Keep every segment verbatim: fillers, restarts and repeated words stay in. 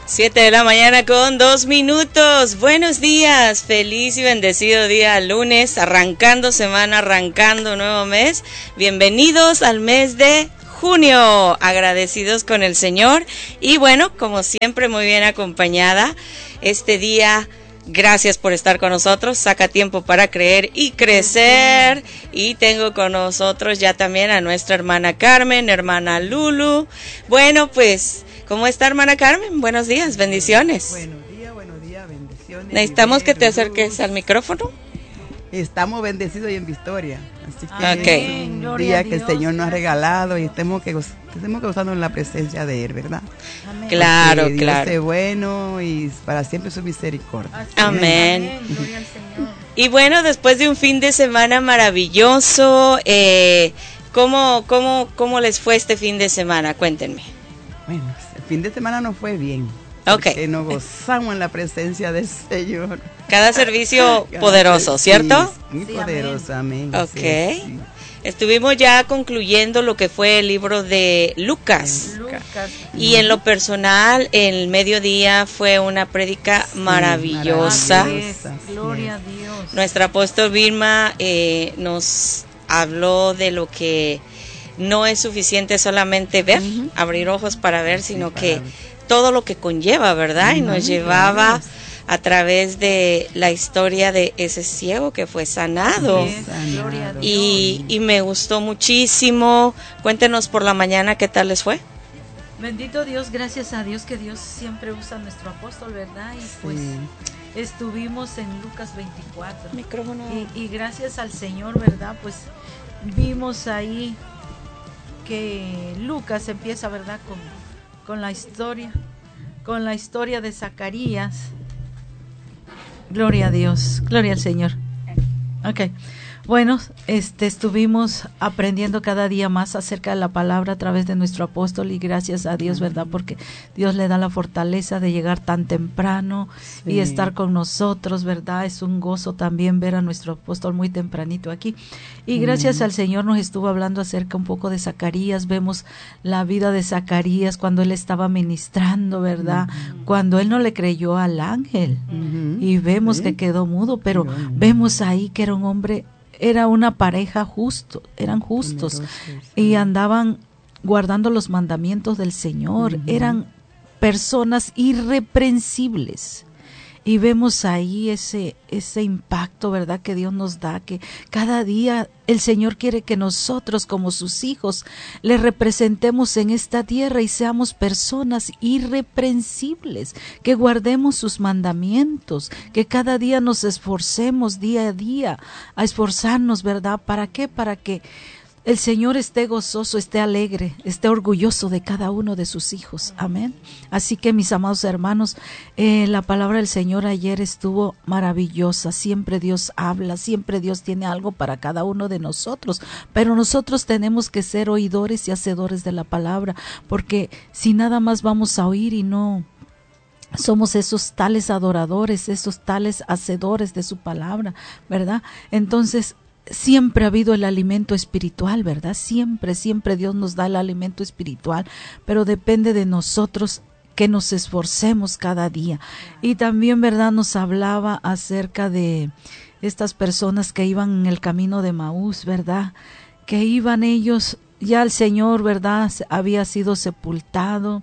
Siete de la mañana con dos minutos. Buenos días, feliz y bendecido día lunes, arrancando semana, arrancando nuevo mes. Bienvenidos al mes de junio, agradecidos con el Señor y bueno, como siempre muy bien acompañada este día. Gracias por estar con nosotros, saca tiempo para creer y crecer. Y tengo con nosotros ya también a nuestra hermana Carmen, hermana Lulu. Bueno, pues, ¿cómo está hermana Carmen? Buenos días, bendiciones. Buenos días, buenos días, bendiciones. Necesitamos que te acerques al micrófono. Estamos bendecidos y en victoria. Así que okay. Es un día que el Señor nos ha regalado y estemos que, estemos gozando en la presencia de Él, ¿verdad? Amén. Claro, Porque claro. Dios es bueno y para siempre su misericordia. Así Amén. Amén. Gloria al Señor. Y bueno, después de un fin de semana maravilloso, eh, ¿cómo, cómo, ¿cómo les fue este fin de semana? Cuéntenme. Bueno, el fin de semana nos fue bien. Okay. Porque nos gozamos en la presencia del Señor. Cada servicio Cada poderoso, ¿cierto? Sí, muy sí, poderoso, amén. Ok. Sí, sí. Estuvimos ya concluyendo lo que fue el libro de Lucas. Lucas. Y en lo personal, el mediodía fue una prédica sí, maravillosa. maravillosa. Gloria a Dios. Nuestra apóstol Vilma eh, nos habló de lo que no es suficiente solamente ver, uh-huh. abrir ojos para ver, sino sí, para que ver. Todo lo que conlleva, ¿verdad? Y nos llevaba a través de la historia de ese ciego que fue sanado. Y, y me gustó muchísimo. Cuéntenos por la mañana qué tal les fue. Bendito Dios, gracias a Dios que Dios siempre usa a nuestro apóstol, ¿verdad? Y pues sí. estuvimos en Lucas veinticuatro. Micrófono. Y, y gracias al Señor, ¿verdad? Pues vimos ahí que Lucas empieza, ¿verdad? Con con la historia, con la historia de Zacarías. Gloria a Dios, gloria al Señor. Okay. Bueno, este, estuvimos aprendiendo cada día más acerca de la palabra a través de nuestro apóstol y gracias a Dios, ¿verdad? Porque Dios le da la fortaleza de llegar tan temprano sí. y estar con nosotros, ¿verdad? Es un gozo también ver a nuestro apóstol muy tempranito aquí. Y gracias mm. al Señor nos estuvo hablando acerca un poco de Zacarías. Vemos la vida de Zacarías cuando él estaba ministrando, ¿verdad? Mm. Cuando él no le creyó al ángel mm-hmm. y vemos ¿Sí? que quedó mudo, pero sí. vemos ahí que era un hombre era una pareja justo, eran justos Generosos, sí. y andaban guardando los mandamientos del Señor, uh-huh. eran personas irreprensibles. Y vemos ahí ese ese impacto, ¿verdad? Que Dios nos da, que cada día el Señor quiere que nosotros como sus hijos le representemos en esta tierra y seamos personas irreprensibles, que guardemos sus mandamientos, que cada día nos esforcemos día a día a esforzarnos, ¿verdad? ¿Para qué? Para que el Señor esté gozoso, esté alegre, esté orgulloso de cada uno de sus hijos. Amén. Así que mis amados hermanos, eh, la palabra del Señor ayer estuvo maravillosa. Siempre Dios habla, siempre Dios tiene algo para cada uno de nosotros. Pero nosotros tenemos que ser oidores y hacedores de la palabra, porque si nada más vamos a oír y no somos esos tales adoradores, esos tales hacedores de su palabra, ¿verdad? Entonces, siempre ha habido el alimento espiritual, ¿verdad? Siempre, siempre Dios nos da el alimento espiritual, pero depende de nosotros que nos esforcemos cada día. Y también, ¿verdad? Nos hablaba acerca de estas personas que iban en el camino de Maús, ¿verdad? Que iban ellos, ya el Señor, ¿verdad? Había sido sepultado.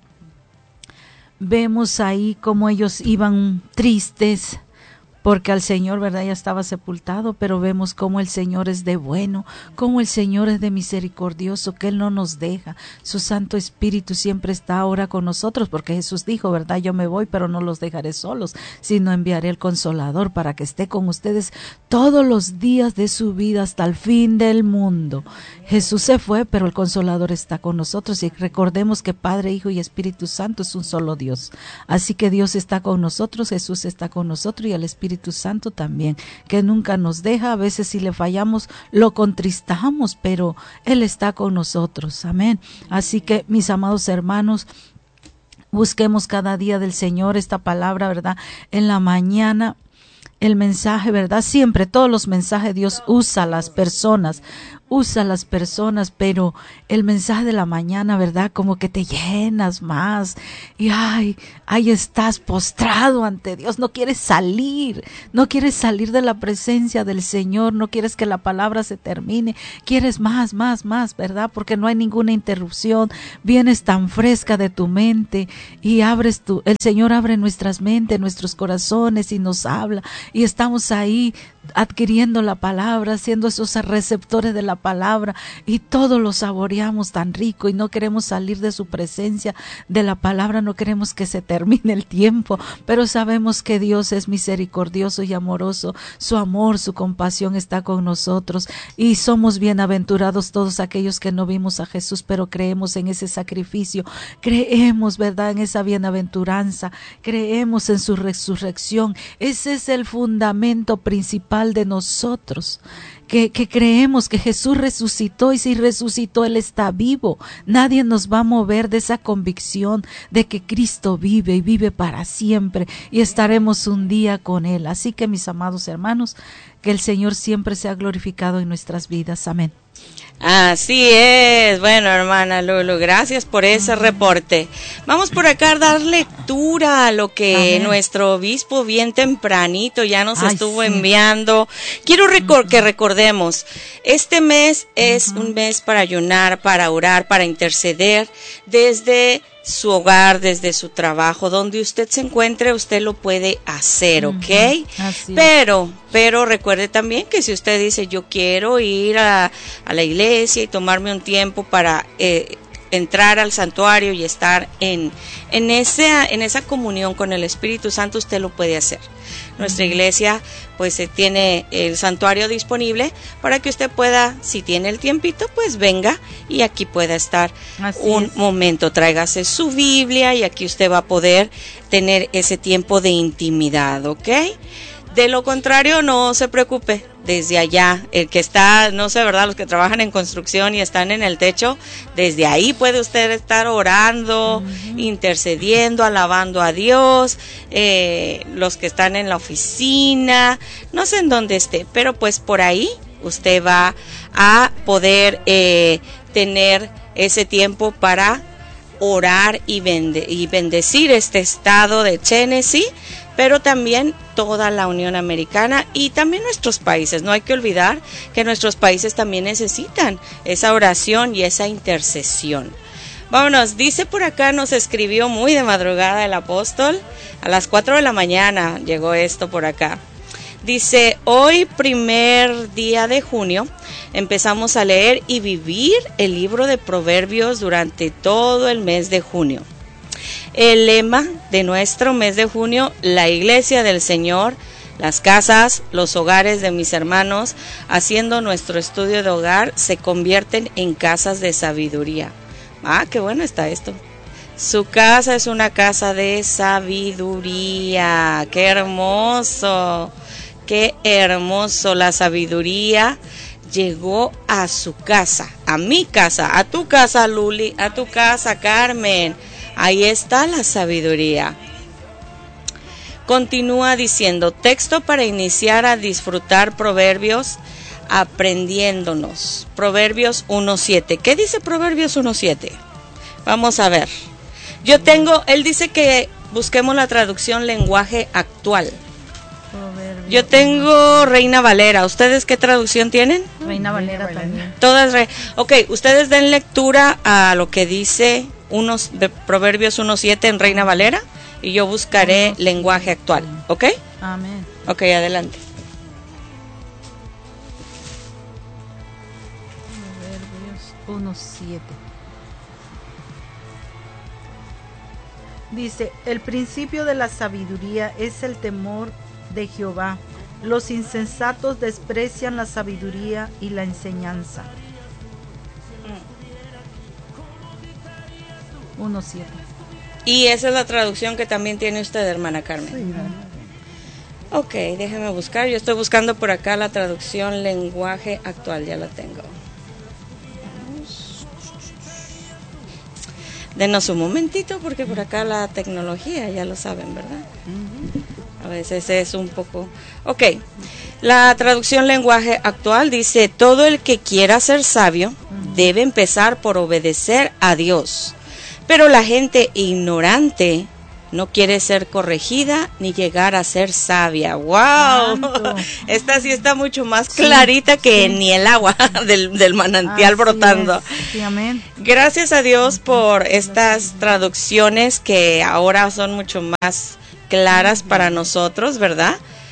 Vemos ahí cómo ellos iban tristes, porque al Señor, ¿verdad? Ya estaba sepultado, pero vemos cómo el Señor es de bueno, cómo el Señor es de misericordioso, que Él no nos deja. Su Santo Espíritu siempre está ahora con nosotros, porque Jesús dijo, ¿verdad? Yo me voy, pero no los dejaré solos, sino enviaré el Consolador para que esté con ustedes todos los días de su vida hasta el fin del mundo. Jesús se fue, pero el Consolador está con nosotros y recordemos que Padre, Hijo y Espíritu Santo es un solo Dios. Así que Dios está con nosotros, Jesús está con nosotros y el Espíritu Santo también, que nunca nos deja. A veces si le fallamos lo contristamos, pero Él está con nosotros. Amén. Así que mis amados hermanos, busquemos cada día del Señor esta palabra, ¿verdad? En la mañana, el mensaje, ¿verdad? Siempre, todos los mensajes Dios usa a las personas. usa a las personas, pero el mensaje de la mañana, ¿verdad? Como que te llenas más y ay, ahí estás postrado ante Dios, no quieres salir, no quieres salir de la presencia del Señor, no quieres que la palabra se termine, quieres más, más, más, ¿verdad? Porque no hay ninguna interrupción, vienes tan fresca de tu mente y abres tu, el Señor abre nuestras mentes, nuestros corazones y nos habla y estamos ahí adquiriendo la palabra, siendo esos receptores de la palabra y todo lo saboreamos tan rico y no queremos salir de su presencia de la palabra, no queremos que se termine el tiempo, pero sabemos que Dios es misericordioso y amoroso, su amor, su compasión está con nosotros y somos bienaventurados todos aquellos que no vimos a Jesús, pero creemos en ese sacrificio, creemos, ¿verdad?, en esa bienaventuranza, creemos en su resurrección, ese es el fundamento principal de nosotros, que, que creemos que Jesús resucitó y si resucitó Él está vivo. Nadie nos va a mover de esa convicción de que Cristo vive y vive para siempre y estaremos un día con Él. Así que mis amados hermanos, que el Señor siempre sea glorificado en nuestras vidas. Amén. Así es. Bueno, hermana Lulu, gracias por ese reporte. Vamos por acá a dar lectura a lo que Amén. Nuestro obispo bien tempranito ya nos Ay, estuvo sí. enviando. Quiero recor- uh-huh. que recordemos, este mes es uh-huh. un mes para ayunar, para orar, para interceder desde su hogar, desde su trabajo, donde usted se encuentre, usted lo puede hacer, ¿ok? Uh-huh. Pero, pero recuerde también que si usted dice, yo quiero ir a, a la iglesia y tomarme un tiempo para eh, entrar al santuario y estar en, en, esa, en esa comunión con el Espíritu Santo, usted lo puede hacer. Nuestra iglesia pues eh, tiene el santuario disponible para que usted pueda, si tiene el tiempito, pues venga y aquí pueda estar Así un es. momento, tráigase su Biblia y aquí usted va a poder tener ese tiempo de intimidad, ¿ok? De lo contrario, no se preocupe, desde allá, el que está, no sé, ¿verdad? Los que trabajan en construcción y están en el techo, desde ahí puede usted estar orando, uh-huh. intercediendo, alabando a Dios, eh, los que están en la oficina, no sé en dónde esté, pero pues por ahí usted va a poder eh, tener ese tiempo para orar y, bende- y bendecir este estado de Tennessee, pero también toda la Unión Americana y también nuestros países. No hay que olvidar que nuestros países también necesitan esa oración y esa intercesión. Vámonos, dice por acá, nos escribió muy de madrugada el apóstol, a las cuatro de la mañana llegó esto por acá. Dice, hoy primer día de junio empezamos a leer y vivir el libro de Proverbios durante todo el mes de junio. El lema de nuestro mes de junio, la iglesia del Señor, las casas, los hogares de mis hermanos, haciendo nuestro estudio de hogar, se convierten en casas de sabiduría. Ah, qué bueno está esto. Su casa es una casa de sabiduría. Qué hermoso, qué hermoso. La sabiduría llegó a su casa, a mi casa, a tu casa, Luli, a tu casa, Carmen. Ahí está la sabiduría. Continúa diciendo, texto para iniciar a disfrutar Proverbios, aprendiéndonos. Proverbios uno siete. ¿Qué dice Proverbios uno siete? Vamos a ver. Yo tengo, él dice que busquemos la traducción lenguaje actual. Yo tengo Reina Valera. ¿Ustedes qué traducción tienen? Reina Valera también. Todas re... Ok, ustedes den lectura a lo que dice unos de Proverbios uno siete en Reina Valera y yo buscaré lenguaje actual, ¿ok? Amén. Ok, adelante. Proverbios uno siete. Dice, el principio de la sabiduría es el temor de Jehová. Los insensatos desprecian la sabiduría y la enseñanza. uno siete. Y esa es la traducción que también tiene usted, hermana Carmen. Sí, ¿no? Ok, déjeme buscar. Yo estoy buscando por acá la traducción lenguaje actual. Ya la tengo. Denos un momentito porque por acá la tecnología, ya lo saben, ¿verdad? A veces es un poco... Ok, la traducción lenguaje actual dice, todo el que quiera ser sabio debe empezar por obedecer a Dios, pero la gente ignorante no quiere ser corregida ni llegar a ser sabia. ¡Wow! Santo. Esta sí está mucho más clarita sí, que sí. ni el agua del, del manantial Así brotando. Sí, amén. Gracias a Dios por estas traducciones que ahora son mucho más claras para nosotros, ¿verdad?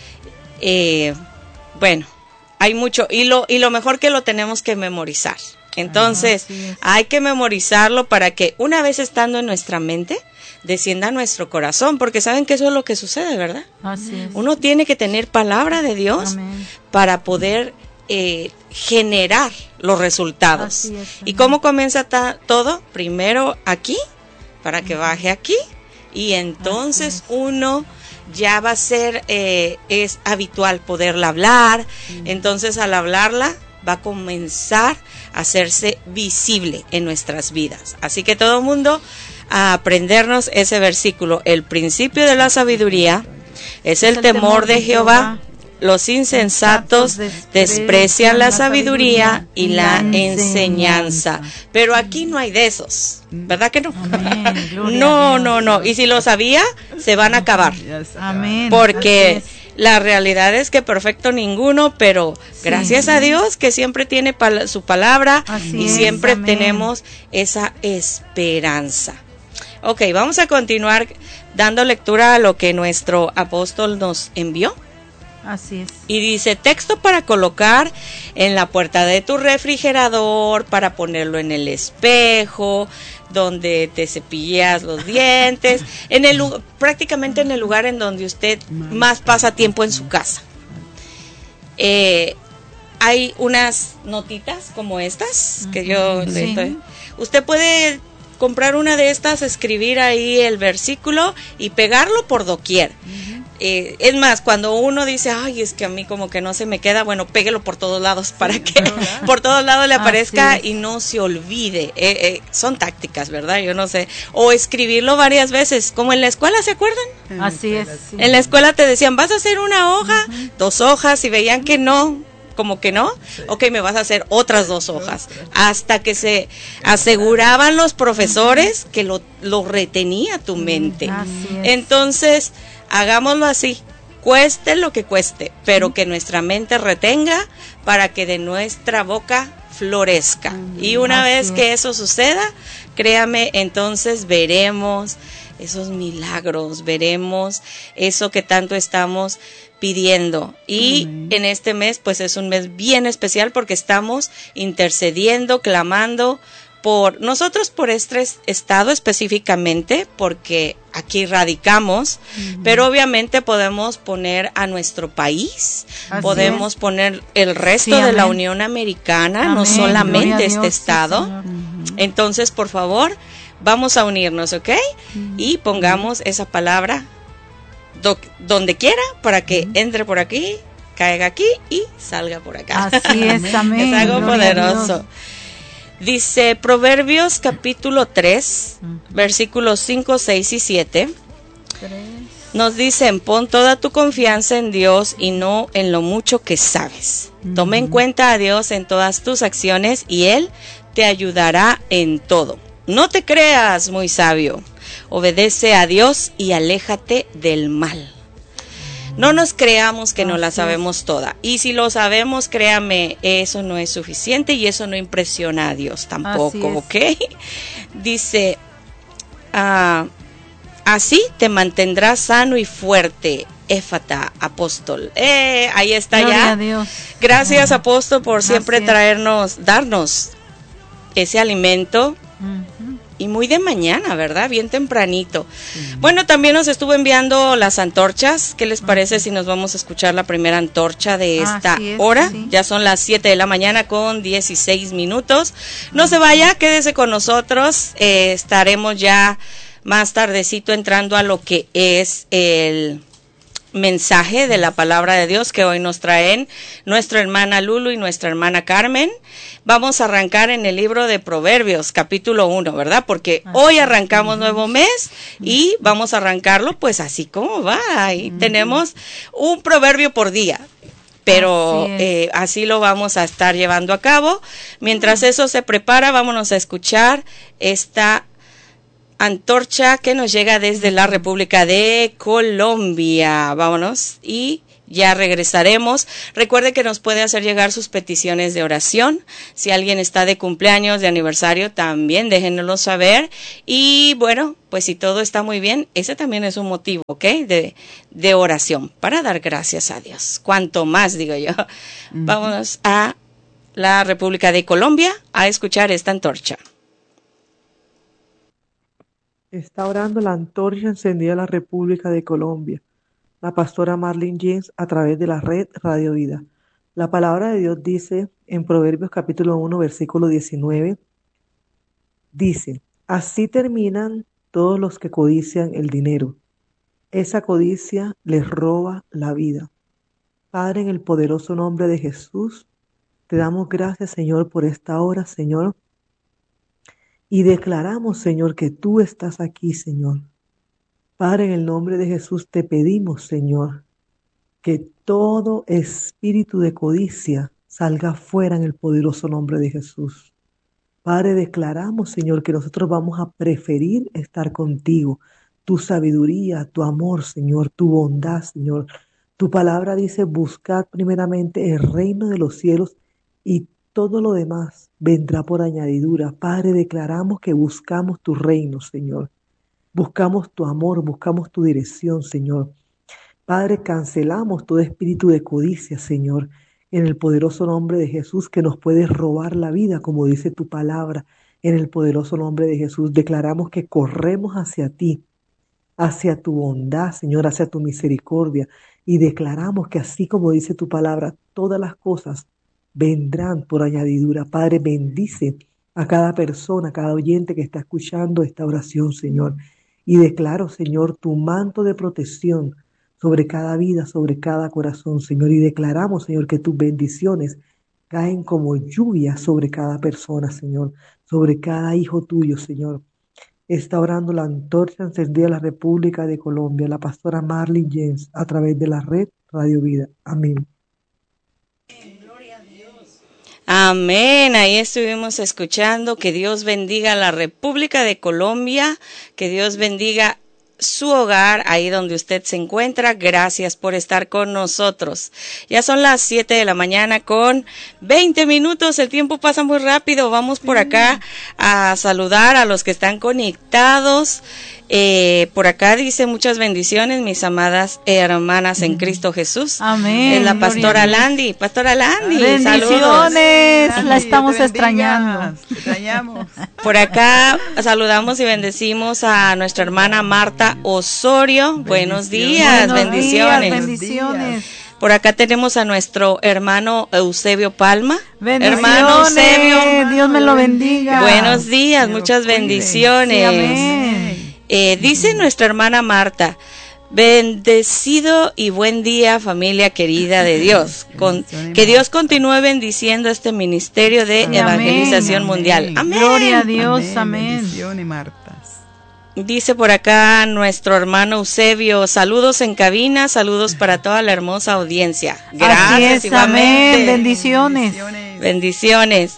Eh, bueno, hay mucho, y lo, y lo mejor que lo tenemos que memorizar. Entonces, hay que memorizarlo para que una vez estando en nuestra mente, descienda a nuestro corazón, porque saben que eso es lo que sucede, ¿verdad? Así es. Uno tiene que tener palabra de Dios Amén. Para poder eh, generar los resultados. Así es, ¿y cómo comienza ta- todo? Primero aquí, para que baje aquí, y entonces uno ya va a ser, eh, es habitual poderla hablar, sí. Entonces al hablarla va a comenzar a hacerse visible en nuestras vidas. Así que todo el mundo a aprendernos ese versículo. El principio de la sabiduría es el, el temor, temor de Jehová. Jehová. Los insensatos desprecian la sabiduría y la enseñanza. Pero aquí no hay de esos, ¿verdad que no? Amén, no, no, no. Y si lo sabía, se van a acabar. Amén. Porque la realidad es que perfecto ninguno, pero gracias sí. a Dios que siempre tiene pal- su palabra Así y es, siempre amén. Tenemos esa esperanza. Ok, vamos a continuar dando lectura a lo que nuestro apóstol nos envió. Así es. Y dice, texto para colocar en la puerta de tu refrigerador, para ponerlo en el espejo, donde te cepillas los dientes, en el prácticamente en el lugar en donde usted más pasa tiempo en su casa. Eh, hay unas notitas como estas que yo sí. le estoy. Usted puede comprar una de estas, escribir ahí el versículo y pegarlo por doquier. Uh-huh. Eh, es más, cuando uno dice, ay, es que a mí como que no se me queda, bueno, péguelo por todos lados para que por todos lados le aparezca y no se olvide. Eh, eh, son tácticas, ¿verdad? Yo no sé. O escribirlo varias veces, como en la escuela, ¿se acuerdan? Así es. Sí. En la escuela te decían, vas a hacer una hoja, uh-huh. dos hojas, y veían que no, como que no, sí. ok, me vas a hacer otras dos hojas, hasta que se aseguraban los profesores que lo, lo retenía tu mente. Así es. Entonces, hagámoslo así, cueste lo que cueste, pero que nuestra mente retenga para que de nuestra boca florezca. Mm, y una vez que eso suceda, créame, entonces veremos esos milagros, veremos eso que tanto estamos pidiendo. Y mm. en este mes, pues es un mes bien especial porque estamos intercediendo, clamando por nosotros, por este estado específicamente, porque aquí radicamos, uh-huh. pero obviamente podemos poner a nuestro país, Así podemos es. poner el resto sí, de la Unión Americana, amén. No solamente Dios, este estado. Sí, uh-huh. Entonces, por favor, vamos a unirnos, ¿ok? Uh-huh. Y pongamos uh-huh. esa palabra do- donde quiera para que uh-huh. entre por aquí, caiga aquí y salga por acá. Así es, amén. Es algo Gloria poderoso. Dice Proverbios capítulo tres, uh-huh. versículos cinco, seis y siete. Nos dicen, pon toda tu confianza en Dios y no en lo mucho que sabes. Uh-huh. Toma en cuenta a Dios en todas tus acciones y Él te ayudará en todo. No te creas muy sabio. Obedece a Dios y aléjate del mal. No nos creamos que no la sabemos toda. Y si lo sabemos, créame, eso no es suficiente y eso no impresiona a Dios tampoco, ¿ok? Dice, uh, así te mantendrás sano y fuerte. Éfata, apóstol. Eh, ahí está Gloria ya. A Dios. Gracias, uh-huh. apóstol, por siempre Así traernos, es. darnos ese alimento. Uh-huh. Y muy de mañana, ¿verdad? Bien tempranito. Uh-huh. Bueno, también nos estuvo enviando las antorchas. ¿Qué les parece uh-huh. si nos vamos a escuchar la primera antorcha de esta es, hora? Sí. Ya son las siete de la mañana con dieciséis minutos. No uh-huh. se vaya, quédese con nosotros. Eh, estaremos ya más tardecito entrando a lo que es el mensaje de la palabra de Dios que hoy nos traen nuestra hermana Lulu y nuestra hermana Carmen. Vamos a arrancar en el libro de Proverbios, capítulo uno, ¿verdad? Porque hoy arrancamos nuevo mes y vamos a arrancarlo pues así como va. Y tenemos un proverbio por día. Pero así, eh, así lo vamos a estar llevando a cabo. Mientras eso se prepara, vámonos a escuchar esta antorcha que nos llega desde la República de Colombia. Vámonos y ya regresaremos. Recuerde que nos puede hacer llegar sus peticiones de oración. Si alguien está de cumpleaños, de aniversario, también déjenoslo saber. Y bueno, pues si todo está muy bien, ese también es un motivo, ¿ok? De, de oración, para dar gracias a Dios. Cuanto más, digo yo. Uh-huh. Vámonos a la República de Colombia a escuchar esta antorcha. Está orando la antorcha encendida de la República de Colombia. La pastora Marlene James a través de la red Radio Vida. La palabra de Dios dice en Proverbios capítulo uno, versículo diecinueve, dice, así terminan todos los que codician el dinero. Esa codicia les roba la vida. Padre, en el poderoso nombre de Jesús, te damos gracias, Señor, por esta hora, Señor, y declaramos, Señor, que tú estás aquí, Señor. Padre, en el nombre de Jesús te pedimos, Señor, que todo espíritu de codicia salga fuera en el poderoso nombre de Jesús. Padre, declaramos, Señor, que nosotros vamos a preferir estar contigo. Tu sabiduría, tu amor, Señor, tu bondad, Señor. Tu palabra dice, buscad primeramente el reino de los cielos y todo lo demás vendrá por añadidura. Padre, declaramos que buscamos tu reino, Señor. Buscamos tu amor, buscamos tu dirección, Señor. Padre, cancelamos todo espíritu de codicia, Señor, en el poderoso nombre de Jesús, que nos puede robar la vida, como dice tu palabra. En el poderoso nombre de Jesús declaramos que corremos hacia ti, hacia tu bondad, Señor, hacia tu misericordia, y declaramos que así como dice tu palabra, todas las cosas vendrán por añadidura. Padre, bendice a cada persona, a cada oyente que está escuchando esta oración, Señor. Y declaro, Señor, tu manto de protección sobre cada vida, sobre cada corazón, Señor. Y declaramos, Señor, que tus bendiciones caen como lluvia sobre cada persona, Señor, sobre cada hijo tuyo, Señor. Está orando la antorcha encendida de la República de Colombia, la pastora Marlene James, a través de la red Radio Vida. Amén. Amén, ahí estuvimos escuchando. Que Dios bendiga a la República de Colombia, que Dios bendiga su hogar, ahí donde usted se encuentra. Gracias por estar con nosotros. Ya son las siete de la mañana con veinte minutos, el tiempo pasa muy rápido. Vamos por acá a saludar a los que están conectados. Eh, por acá dice muchas bendiciones, mis amadas hermanas en Cristo Jesús. Amén. Es la pastora Landy. Pastora Landy, bendiciones. Saludos. La estamos extrañando. Extrañamos. Por acá saludamos y bendecimos a nuestra hermana Marta Osorio. Buenos días, Buenos bendiciones. días, bendiciones. Por acá tenemos a nuestro hermano Eusebio Palma. Bendiciones. Hermano Eusebio, Dios me lo bendiga. buenos días, muchas bendiciones. Sí, amén. Eh, dice nuestra hermana Marta, bendecido y buen día, familia querida de Dios. Con, que Dios continúe bendiciendo este ministerio de Amén. evangelización Amén. mundial. Amén. Gloria a Dios, amén. Amén. Bendiciones, Martas. Dice por acá nuestro hermano Eusebio, saludos en cabina, saludos para toda la hermosa audiencia. Gracias, Así es, igualmente. amén. Bendiciones. Bendiciones. Bendiciones.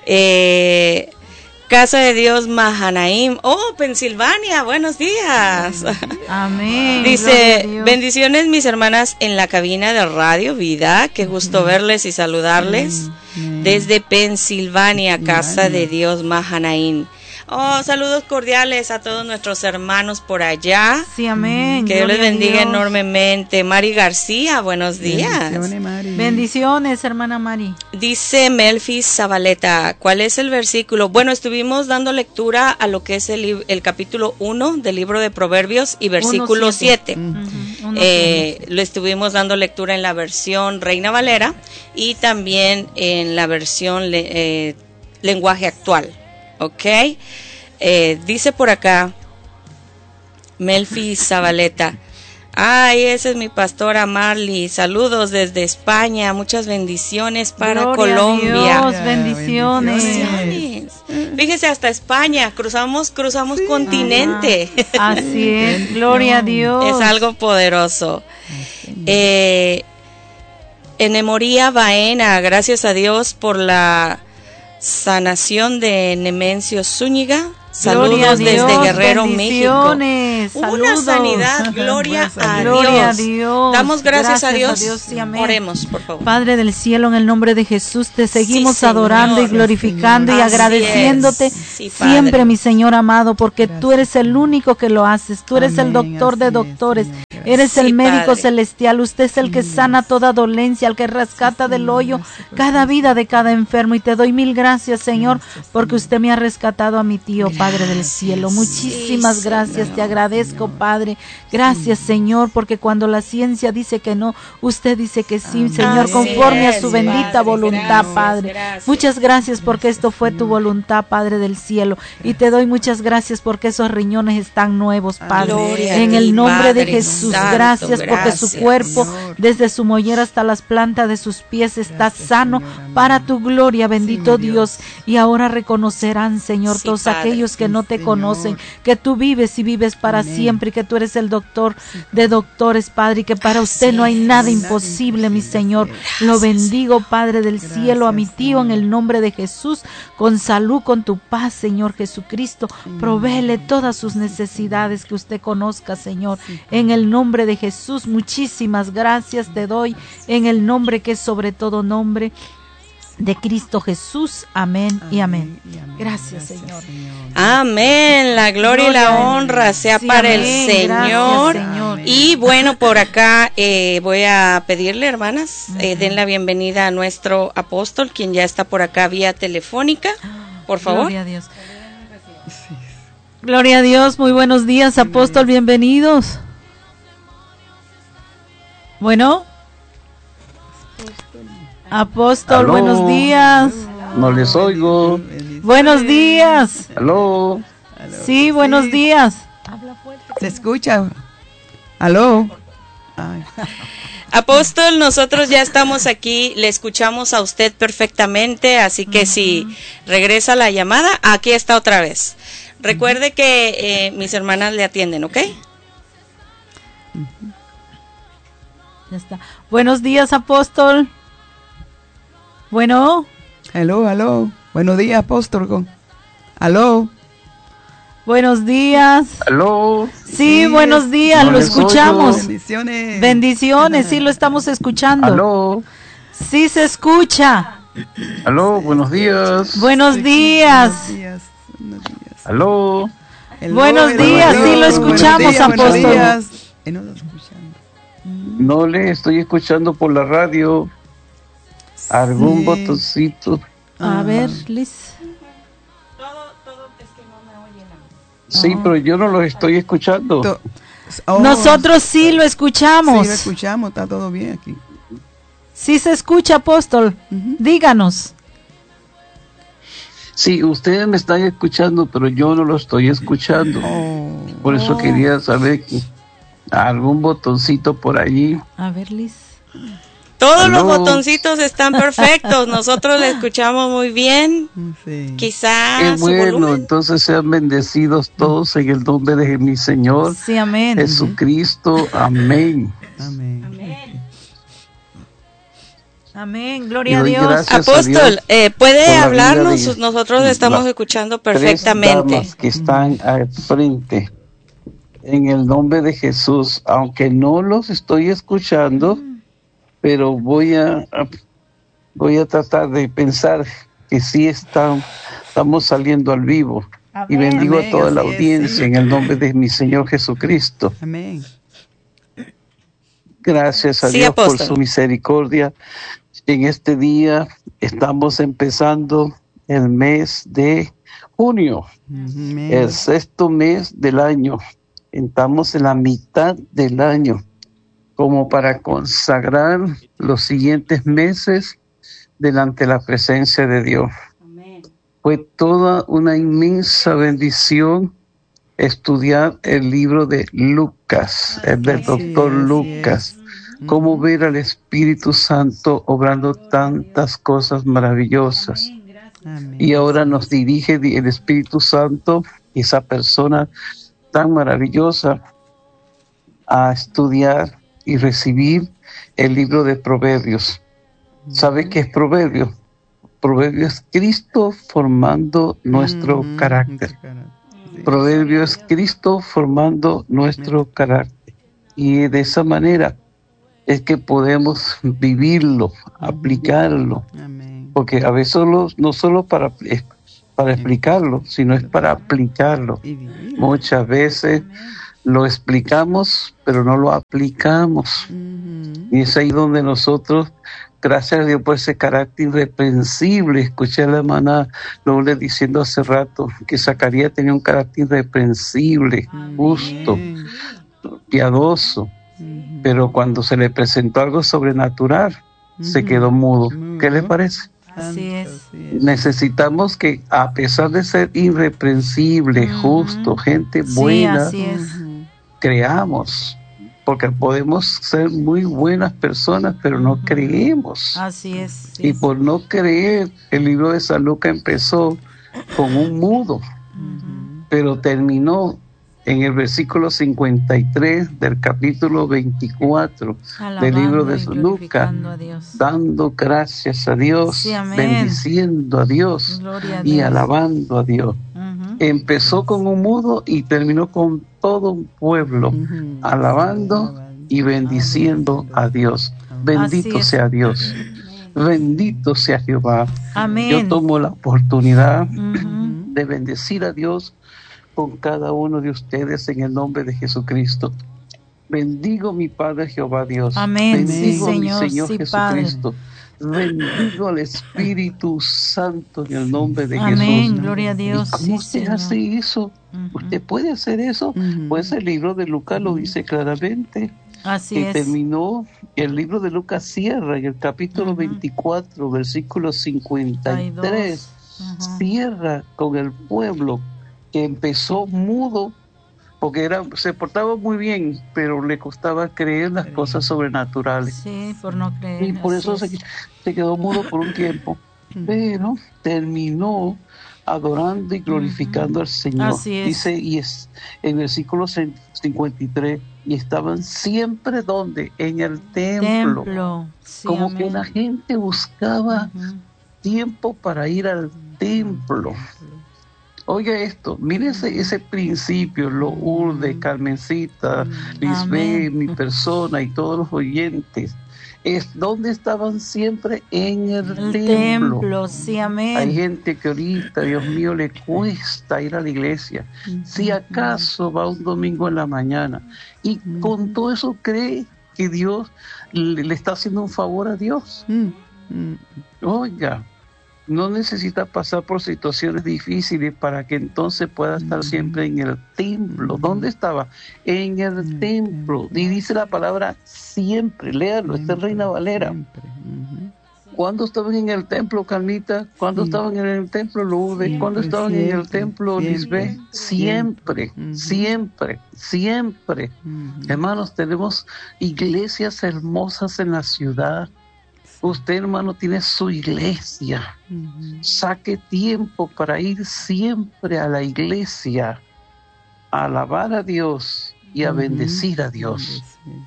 Eh, Casa de Dios Mahanaim, oh, Pensilvania, buenos días. Amén. Gloria a Dice, Dios. bendiciones mis hermanas en la cabina de Radio Vida, qué gusto verles y saludarles Amén. desde Pensilvania, Casa Pensilvania. de Dios Mahanaim. Oh, saludos cordiales a todos nuestros hermanos por allá. Sí, amén. Que Dios les Gloria a bendiga Dios. enormemente. Mari García, buenos días. Bendiciones, Mari. Bendiciones, hermana Mari. Dice Melfis Zabaleta, ¿cuál es el versículo? Bueno, estuvimos dando lectura a lo que es el, lib- el capítulo uno del libro de Proverbios y versículo siete. Mm. Ujú, uno, Eh, lo estuvimos dando lectura en la versión Reina Valera y también en la versión le- eh, lenguaje actual. ¿Ok? Eh, dice por acá Melfi Zabaleta, Ay, esa es mi pastora Marley. Saludos desde España. Muchas bendiciones para Gloria Colombia. A Dios, bendiciones. Bendiciones. Fíjese, hasta España. Cruzamos, cruzamos sí. continente. Así es. Gloria a Dios. Es algo poderoso. Eh, Enemoría Baena, gracias a Dios por la sanación de Nemencio Zúñiga. Saludos Dios, desde Guerrero, México. Una sanidad, gloria a gloria Dios. Dios. Damos gracias, gracias a Dios. A Dios sí, oremos, por favor. Padre del cielo, en el nombre de Jesús, te seguimos sí, adorando y glorificando sí, y agradeciéndote sí, siempre, mi Señor amado, porque gracias. Tú eres el único que lo haces. Tú eres Amén, el doctor de doctores. Es, eres sí, el médico Padre. Celestial. Usted es el que sana toda dolencia, el que rescata del hoyo cada vida de cada enfermo. Y te doy mil gracias, Señor, porque usted me ha rescatado a mi tío, Padre del cielo. Muchísimas gracias, te agradezco, Padre. Gracias, Señor, porque cuando la ciencia dice que no, usted dice que sí, Señor, conforme a su bendita voluntad, Padre. Muchas gracias porque esto fue tu voluntad, Padre del cielo. Y te doy muchas gracias porque esos riñones están nuevos, Padre. En el nombre de Jesús, gracias porque su cuerpo, desde su mollera hasta las plantas de sus pies, está sano para tu gloria, bendito Dios. Y ahora reconocerán, Señor, todos aquellos que no te conocen, que tú vives y vives para Amén. Siempre, y que tú eres el doctor de doctores, Padre, y que para usted no hay nada imposible, mi Señor. Lo bendigo, Padre del cielo, a mi tío en el nombre de Jesús, con salud, con tu paz, Señor Jesucristo. Provéele todas sus necesidades que usted conozca, Señor, en el nombre de Jesús. Muchísimas gracias te doy, en el nombre que es sobre todo nombre, de Cristo Jesús. Amén, amén y amén. amén. Gracias, Gracias, Señor. Amén. La gloria, gloria y la honra sea sí, para amén. El Señor. Gracias, Señor. Y bueno, por acá eh, voy a pedirle, hermanas, eh, den la bienvenida a nuestro apóstol, quien ya está por acá vía telefónica. Por favor. Gloria a Dios. Gloria a Dios. Muy buenos días, apóstol. Bienvenidos. Bueno. Apóstol, ¿aló? Buenos días. No les oigo. Buenos días. Aló. Sí, buenos sí. días. Se escucha. Aló. Ay. Apóstol, nosotros ya estamos aquí, le escuchamos a usted perfectamente, así que uh-huh. si regresa la llamada, aquí está otra vez. Recuerde uh-huh. que eh, mis hermanas le atienden, ¿ok? Uh-huh. Ya está. Buenos días, apóstol. Bueno. Aló, aló. Buenos días, apóstol. Aló. Buenos días. Aló. Sí, sí buenos días, no lo escuchamos. Oigo. Bendiciones. Bendiciones, sí lo estamos escuchando. Aló. Sí se escucha. Aló, buenos días. Buenos días. Buenos días. Buenos días. Aló. Hello, buenos hello, días, hello, sí lo escuchamos, días, apóstol. Días. No, lo escuchando. No le estoy escuchando por la radio. Algún sí. botoncito. A ver, Liz. Todo, todo es que no me oyen. Sí, oh. pero yo no lo estoy escuchando. To- oh. Nosotros sí lo escuchamos. Sí lo escuchamos, está todo bien aquí. Sí se escucha, apóstol. Uh-huh. Díganos. Sí, ustedes me están escuchando, pero yo no lo estoy escuchando. Oh. Por eso oh. quería saber que algún botoncito por allí. A ver, Liz. Todos Hello. Los botoncitos están perfectos, nosotros le escuchamos muy bien. Sí. Quizás. Qué bueno, entonces sean bendecidos todos en el nombre de mi Señor sí, amén. Jesucristo. Amén. Amén. Amén. Amén. Gloria a Dios. Apóstol, a Dios eh, ¿puede hablarnos? Nosotros le estamos escuchando perfectamente. Tres damas que están al frente. En el nombre de Jesús, aunque no los estoy escuchando. Mm. Pero voy a, a voy a tratar de pensar que sí están, estamos saliendo al vivo. Amén. Y bendigo Amén. A toda la audiencia es, sí. en el nombre de mi Señor Jesucristo. Amén. Gracias a sí, Dios apóstol. Por su misericordia. En este día estamos empezando el mes de junio, Amén. El sexto mes del año. Estamos en la mitad del año, como para consagrar los siguientes meses delante de la presencia de Dios. Amén. Fue toda una inmensa bendición estudiar el libro de Lucas, el del doctor Lucas, cómo ver al Espíritu Santo obrando tantas cosas maravillosas. Y ahora nos dirige el Espíritu Santo, esa persona tan maravillosa, a estudiar y recibir el libro de Proverbios. ¿Sabe qué es Proverbio? Proverbio es Cristo formando nuestro mm, carácter. Sí. Proverbio es Cristo formando nuestro carácter. Y de esa manera es que podemos vivirlo, aplicarlo. Amén. Porque a veces solo, no solo para, para explicarlo, sino es para aplicarlo. Muchas veces lo explicamos, pero no lo aplicamos. Y es ahí donde nosotros, gracias a Dios por ese carácter irreprensible, escuché a la hermana Lourdes diciendo hace rato que Zacarías tenía un carácter irreprensible, justo, piadoso, pero cuando se le presentó algo sobrenatural, se quedó mudo. ¿Qué le parece? Así es. Necesitamos que, a pesar de ser irreprensible, justo, gente buena, sí, así es. creamos. Porque podemos ser muy buenas personas, pero no creemos. Así es. Sí, y por no creer, el libro de San Lucas empezó con un mudo, uh-huh. pero terminó en el versículo cincuenta y tres del capítulo veinticuatro alabando del libro de San Lucas, dando gracias a Dios, sí, bendiciendo a Dios, a y Dios. alabando a Dios. Uh-huh. Empezó con un mudo y terminó con todo un pueblo, uh-huh. alabando y bendiciendo a Dios. Bendito sea Dios. Bendito sea Jehová. Amén. Yo tomo la oportunidad uh-huh. de bendecir a Dios con cada uno de ustedes en el nombre de Jesucristo. Bendigo mi Padre Jehová Dios. Amén. Bendigo sí, a mi Señor, Señor sí, Jesucristo. Padre. Bendigo al Espíritu Santo en el nombre de Amén. Jesús. Amén, gloria a Dios. ¿Y cómo sí, usted Señor. hace eso? Uh-huh. ¿Usted puede hacer eso? Uh-huh. Pues el libro de Lucas uh-huh. lo dice claramente. Así que es. terminó, el libro de Lucas cierra en el capítulo uh-huh. veinticuatro, versículo cincuenta y tres. Uh-huh. Cierra con el pueblo que empezó mudo, porque era, se portaba muy bien, pero le costaba creer las cosas sobrenaturales. Sí, por no creer. Y por eso se, se quedó mudo por un tiempo, pero terminó adorando y glorificando uh-huh. al Señor. Así es. Dice, y es en el versículo cincuenta y tres, y estaban siempre, ¿dónde? En el templo. templo. Sí, Como amén. que la gente buscaba uh-huh. tiempo para ir al templo. Oiga esto, mire ese, ese principio, Lourdes, Carmencita, Lisbeth, mi persona y todos los oyentes, es donde estaban siempre en el, el templo. templo. Sí, amén. Hay gente que ahorita, Dios mío, le cuesta ir a la iglesia. Uh-huh. Si acaso va un domingo en la mañana y uh-huh. con todo eso cree que Dios le, le está haciendo un favor a Dios. Uh-huh. Oiga. No necesita pasar por situaciones difíciles para que entonces pueda estar siempre en el templo. ¿Dónde estaba? En el templo. Y dice la palabra siempre. Léalo, esta es Reina Valera. ¿Cuándo estaban en el templo, Carmita? ¿Cuándo estaban en el templo, Lourdes? ¿Cuándo estaban siempre, en el templo, Lisbeth? Siempre, siempre, siempre. siempre. Hermanos, tenemos iglesias hermosas en la ciudad. Usted, hermano, tiene su iglesia. Uh-huh. Saque tiempo para ir siempre a la iglesia, a alabar a Dios y a uh-huh. bendecir a Dios.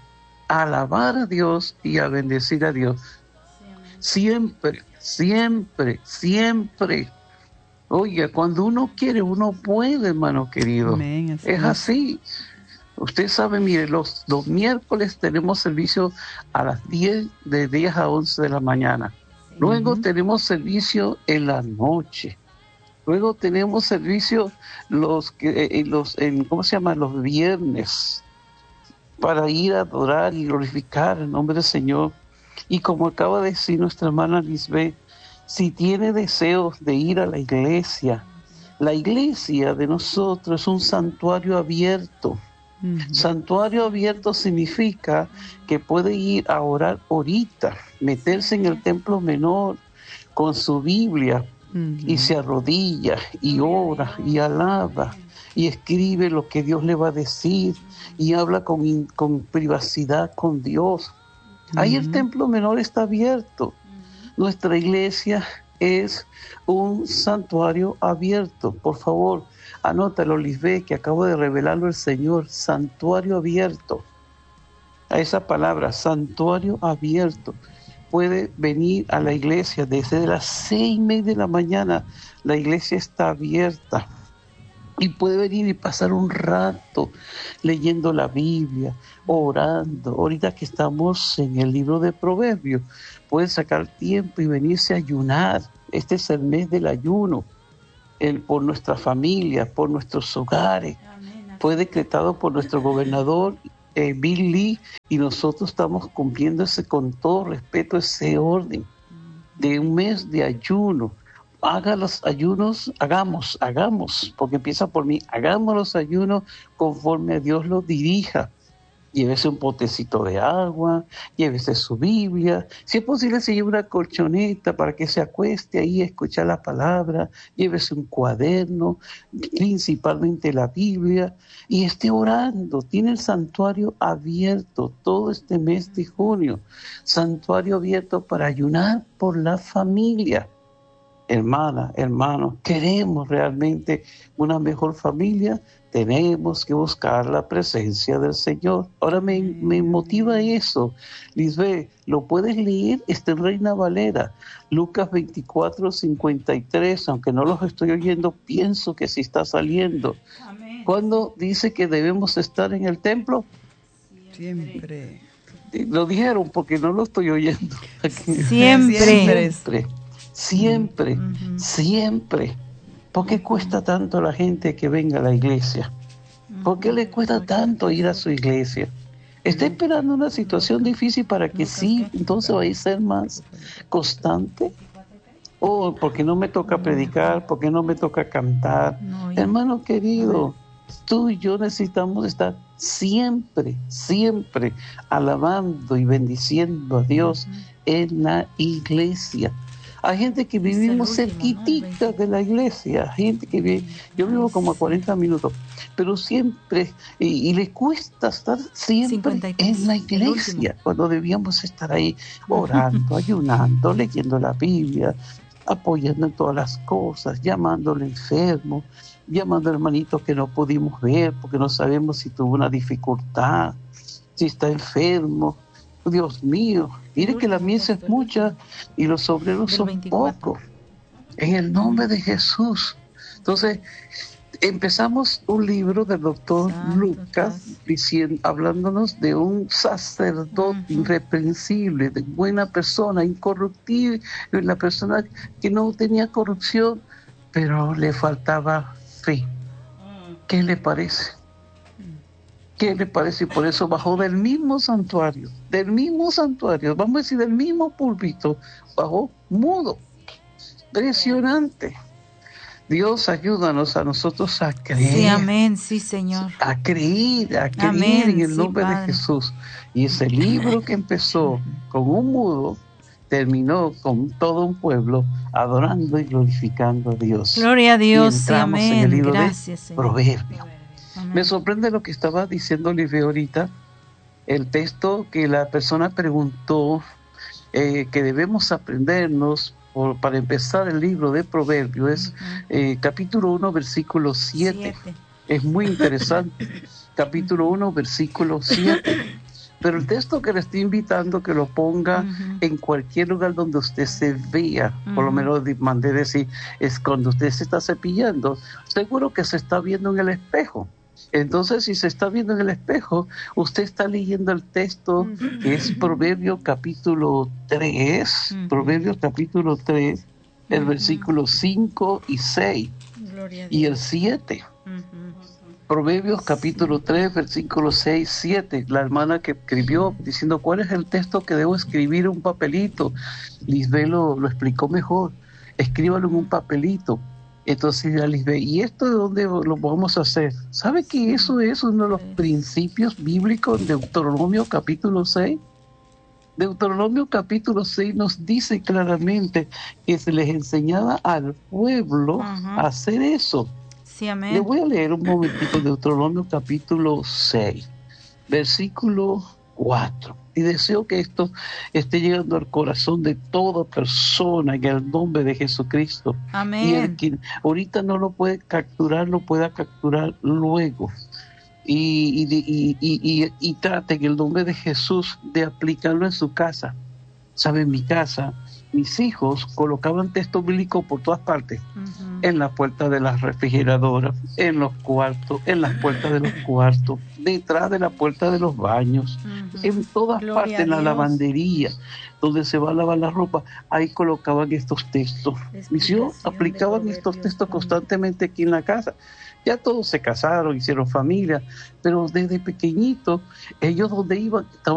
A alabar a Dios y a bendecir a Dios. Siempre, siempre, siempre. Oiga, cuando uno quiere, uno puede, hermano querido. Amén, así es así. Usted sabe, mire, los, los miércoles tenemos servicio a las diez, de diez a once de la mañana. Luego uh-huh. tenemos servicio en la noche. Luego tenemos servicio los que los en ¿cómo se llama? Los viernes, para ir a adorar y glorificar el nombre del Señor. Y como acaba de decir nuestra hermana Lisbeth, si tiene deseos de ir a la iglesia, la iglesia de nosotros es un santuario abierto. Uh-huh. Santuario abierto significa que puede ir a orar ahorita, meterse en el templo menor con su Biblia uh-huh. y se arrodilla y ora y alaba y escribe lo que Dios le va a decir y habla con, con privacidad con Dios. Ahí el templo menor está abierto. Nuestra iglesia es un santuario abierto. Por favor, anótalo, Lisbeth, que acabo de revelarlo el Señor. Santuario abierto. A esa palabra, santuario abierto. Puede venir a la iglesia desde las seis y media de la mañana. La iglesia está abierta. Y puede venir y pasar un rato leyendo la Biblia, orando. Ahorita que estamos en el libro de Proverbios, puede sacar tiempo y venirse a ayunar. Este es el mes del ayuno, el, por nuestra familia, por nuestros hogares. Fue decretado por nuestro gobernador eh, Bill Lee, y nosotros estamos cumpliendo ese, con todo respeto, ese orden de un mes de ayuno. Haga los ayunos, hagamos, hagamos, porque empieza por mí, hagamos los ayunos conforme a Dios los dirija. Llévese un potecito de agua, llévese su Biblia, si es posible se lleve una colchoneta para que se acueste ahí a escuchar la palabra, llévese un cuaderno, principalmente la Biblia, y esté orando. Tiene el santuario abierto todo este mes de junio, santuario abierto para ayunar por la familia. Hermana, hermano, queremos realmente una mejor familia, tenemos que buscar la presencia del Señor. Ahora me, me motiva eso. Lisbeth, lo puedes leer, está en Reina Valera, Lucas veinticuatro, cincuenta y tres, aunque no los estoy oyendo, pienso que sí está saliendo. Amén. ¿Cuándo dice que debemos estar en el templo? Siempre. Lo dijeron porque no lo estoy oyendo. Siempre. Siempre. Siempre, uh-huh. siempre. ¿Por qué cuesta tanto a la gente que venga a la iglesia? ¿Por qué le cuesta tanto ir a su iglesia? Está esperando una situación difícil para que sí, entonces vaya a ser más constante. O porque no me toca predicar, porque no me toca cantar. Hermano querido, tú y yo necesitamos estar siempre, siempre alabando y bendiciendo a Dios en la iglesia. Hay gente que vivimos cerquitita de la iglesia, gente que vive, yo vivo como a cuarenta minutos, pero siempre, y, y le cuesta estar siempre en la iglesia, cuando debíamos estar ahí orando, ayunando, leyendo la Biblia, apoyando en todas las cosas, llamando al enfermo, llamando al hermanito que no pudimos ver porque no sabemos si tuvo una dificultad, si está enfermo. Dios mío, mire que la mies es mucha y los obreros son pocos. En el nombre de Jesús. Entonces, empezamos un libro del doctor Lucas diciendo, hablándonos de un sacerdote uh-huh. irreprensible, de buena persona, incorruptible, una persona que no tenía corrupción, pero le faltaba fe. ¿Qué le parece? ¿Qué le parece? Y por eso bajó del mismo santuario, del mismo santuario, vamos a decir del mismo púlpito, bajó mudo. Impresionante. Dios, ayúdanos a nosotros a creer. Sí, amén, sí, Señor. A creer, a creer amén, en el nombre sí, de Jesús. Y ese libro que empezó con un mudo, terminó con todo un pueblo adorando y glorificando a Dios. Gloria a Dios, y entramos sí, amén. En el libro Gracias, de Proverbios. Me sorprende lo que estaba diciendo Olivia ahorita, el texto que la persona preguntó, eh, que debemos aprendernos por, para empezar el libro de Proverbios, es uh-huh. eh, capítulo uno, versículo siete. Es muy interesante. Capítulo uno, versículo siete. Pero el texto que le estoy invitando que lo ponga uh-huh. en cualquier lugar donde usted se vea, uh-huh. por lo menos mandé decir, es cuando usted se está cepillando, seguro que se está viendo en el espejo. Entonces, si se está viendo en el espejo, usted está leyendo el texto uh-huh. que es Proverbios capítulo tres, uh-huh. Proverbios capítulo tres, el uh-huh. versículo cinco y seis, y el siete. Uh-huh. Proverbios capítulo tres, versículos seis, siete, la hermana que escribió diciendo cuál es el texto que debo escribir en un papelito. Lisbeth lo, lo explicó mejor, escríbalo en un papelito. Entonces ya Lisbeth, ¿y esto de dónde lo vamos a hacer? ¿Sabe que eso es uno de los principios bíblicos de Deuteronomio capítulo seis? Deuteronomio capítulo seis nos dice claramente que se les enseñaba al pueblo uh-huh. a hacer eso. Sí, amén. Le voy a leer un momentito de Deuteronomio capítulo seis, versículo cuatro. Y deseo que esto esté llegando al corazón de toda persona en el nombre de Jesucristo. Amén. Y el que ahorita no lo puede capturar, lo pueda capturar luego. Y, y, y, y, y, y trate en el nombre de Jesús de aplicarlo en su casa. ¿Sabe? En mi casa, mis hijos colocaban texto bíblico por todas partes. Uh-huh. En la puerta de las refrigeradoras, en los cuartos, en las puertas de los cuartos, detrás de la puerta de los baños, uh-huh. en todas Gloria partes, en la lavandería, donde se va a lavar la ropa, ahí colocaban estos textos. Mis hijos aplicaban estos textos constantemente aquí en la casa. Ya todos se casaron, hicieron familia, pero desde pequeñitos, ellos donde iban, estaban